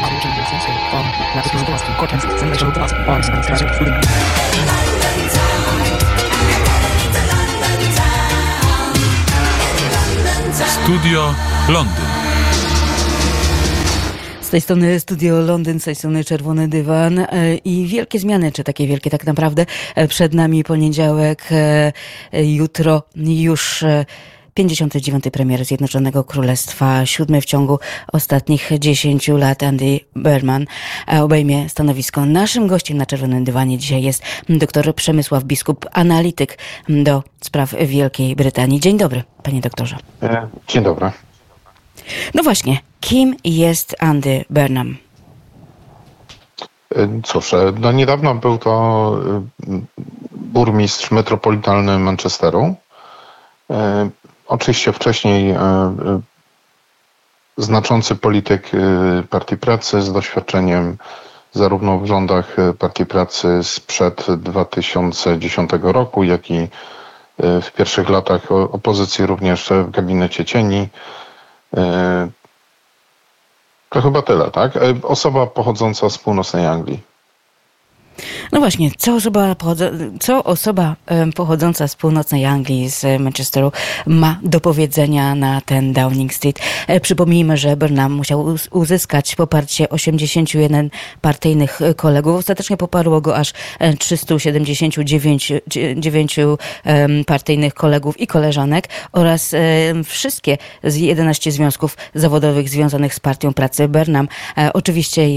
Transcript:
Studio Londyn. Z tej strony Studio Londyn, z tej strony Czerwony Dywan i wielkie zmiany, czy takie wielkie tak naprawdę. Przed nami poniedziałek, jutro już 59. premier Zjednoczonego Królestwa, 7 w ciągu ostatnich 10 lat. Andy Burnham obejmie stanowisko. Naszym gościem na Czerwonym Dywanie dzisiaj jest dr Przemysław Biskup, analityk do spraw Wielkiej Brytanii. Dzień dobry, panie doktorze. Dzień dobry. No właśnie, kim jest Andy Burnham? Cóż, do niedawna był to burmistrz metropolitalny Manchesteru. Oczywiście wcześniej znaczący polityk Partii Pracy z doświadczeniem zarówno w rządach Partii Pracy sprzed 2010 roku, jak i w pierwszych latach opozycji również w gabinecie cieni. To chyba tyle, tak? Osoba pochodząca z północnej Anglii. No właśnie, co osoba pochodząca z północnej Anglii, z Manchesteru ma do powiedzenia na ten Downing Street? Przypomnijmy, że Burnham musiał uzyskać poparcie 81 partyjnych kolegów. Ostatecznie poparło go aż 379 partyjnych kolegów i koleżanek oraz wszystkie z 11 związków zawodowych związanych z Partią Pracy. Burnham oczywiście